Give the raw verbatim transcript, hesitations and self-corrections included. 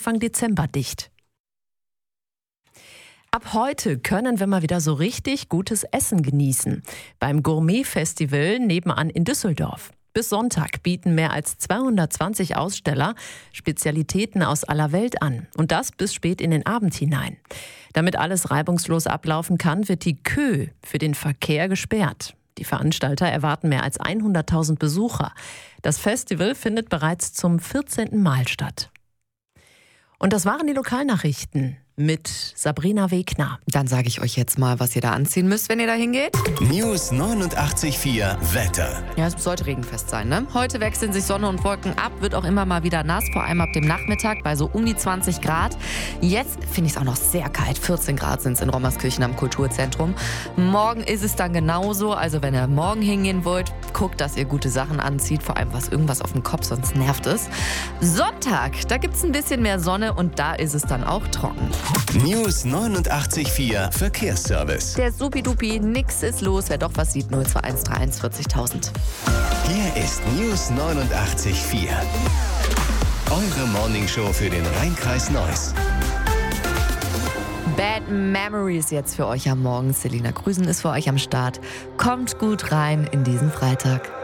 Anfang Dezember dicht. Ab heute können wir mal wieder so richtig gutes Essen genießen. Beim Gourmet-Festival nebenan in Düsseldorf. Bis Sonntag bieten mehr als zweihundertzwanzig Aussteller Spezialitäten aus aller Welt an. Und das bis spät in den Abend hinein. Damit alles reibungslos ablaufen kann, wird die Kö für den Verkehr gesperrt. Die Veranstalter erwarten mehr als hunderttausend Besucher. Das Festival findet bereits zum vierzehnten Mal statt. Und das waren die Lokalnachrichten mit Sabrina Wegner. Dann sage ich euch jetzt mal, was ihr da anziehen müsst, wenn ihr da hingeht. News neunundachtzig Komma vier Wetter. Ja, es sollte regenfest sein, ne? Heute wechseln sich Sonne und Wolken ab, wird auch immer mal wieder nass, vor allem ab dem Nachmittag bei so um die zwanzig Grad. Jetzt finde ich es auch noch sehr kalt, vierzehn Grad sind es in Rommerskirchen am Kulturzentrum. Morgen ist es dann genauso, also wenn ihr morgen hingehen wollt, guckt, dass ihr gute Sachen anzieht, vor allem was irgendwas auf dem Kopf, sonst nervt es. Sonntag, da gibt es ein bisschen mehr Sonne und da ist es dann auch trocken. News neunundachtzig Komma vier Verkehrsservice. Der Supidupi, nix ist los. Wer doch was sieht, null zwei eins drei eins vierzigtausend. Hier ist News neunundachtzig Komma vier. Eure Morningshow für den Rhein-Kreis Neuss. Bad Memories jetzt für euch am Morgen. Selina Grüßen ist für euch am Start. Kommt gut rein in diesen Freitag.